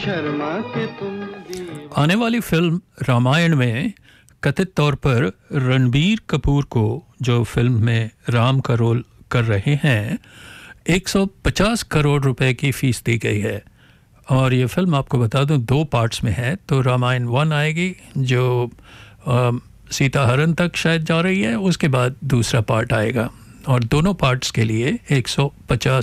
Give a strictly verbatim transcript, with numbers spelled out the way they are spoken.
शर्मा के तुम आने वाली फिल्म रामायण में कथित तौर पर रणबीर कपूर को, जो फिल्म में राम का रोल कर रहे हैं, एक सौ पचास करोड़ रुपए की फीस दी गई है। और ये फिल्म आपको बता दूं दो पार्ट्स में है। तो रामायण वन आएगी जो आ, सीता हरण तक शायद जा रही है, उसके बाद दूसरा पार्ट आएगा और दोनों पार्ट्स के लिए एक सौ पचास